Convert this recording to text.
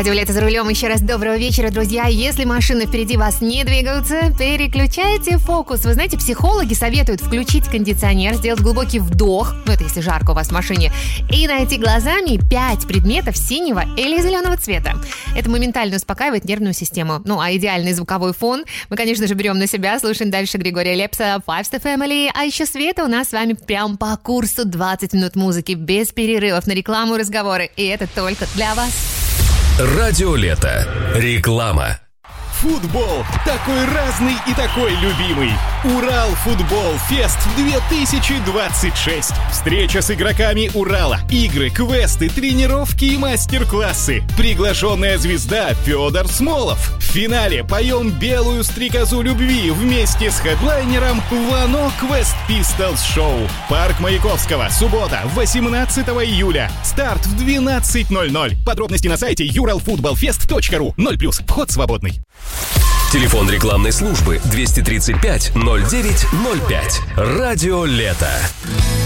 Лето за рулем. Еще раз доброго вечера, друзья. Если машины впереди вас не двигаются, переключайте фокус. Вы знаете, психологи советуют включить кондиционер, сделать глубокий вдох, ну это если жарко у вас в машине, и найти глазами 5 предметов синего или зеленого цвета. Это моментально успокаивает нервную систему. Ну а идеальный звуковой фон мы, конечно же, берем на себя. Слушаем дальше Григория Лепса, Five Star Family. А еще Света у нас с вами прям по курсу 20 минут музыки без перерывов на рекламу и разговоры. И это только для вас. Радио Лето. Реклама. Футбол такой разный и такой любимый. Урал Футбол Фест 2026. Встреча с игроками Урала. Игры, квесты, тренировки и мастер-классы. Приглашенная звезда Федор Смолов. В финале поем белую стрекозу любви вместе с хедлайнером Вано Квест Пистолс Шоу. Парк Маяковского. Суббота, 18 июля. Старт в 12:00. Подробности на сайте uralfootballfest.ru. 0+. Вход свободный. Телефон рекламной службы 235 09 05. Радио Лето.